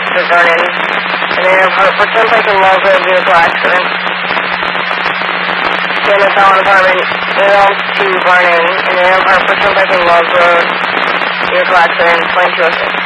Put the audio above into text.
for Vernon. And then for Turnpike and Love Road vehicle accident. San Antonio Apartment, Elm to Vernon. And then for Turnpike and Love Road vehicle accident, 2206.